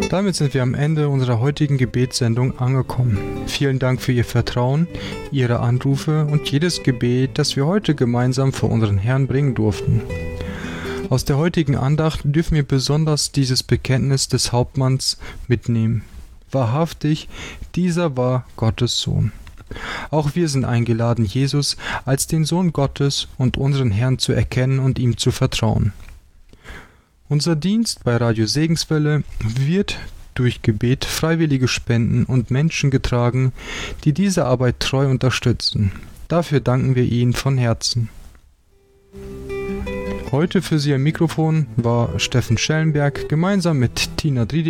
Damit sind wir am Ende unserer heutigen Gebetssendung angekommen. Vielen Dank für Ihr Vertrauen, Ihre Anrufe und jedes Gebet, das wir heute gemeinsam vor unseren Herrn bringen durften. Aus der heutigen Andacht dürfen wir besonders dieses Bekenntnis des Hauptmanns mitnehmen. Wahrhaftig, dieser war Gottes Sohn. Auch wir sind eingeladen, Jesus als den Sohn Gottes und unseren Herrn zu erkennen und ihm zu vertrauen. Unser Dienst bei Radio Segenswelle wird durch Gebet, freiwillige Spenden und Menschen getragen, die diese Arbeit treu unterstützen. Dafür danken wir Ihnen von Herzen. Heute für Sie am Mikrofon war Steffen Schellenberg gemeinsam mit Tina Driedi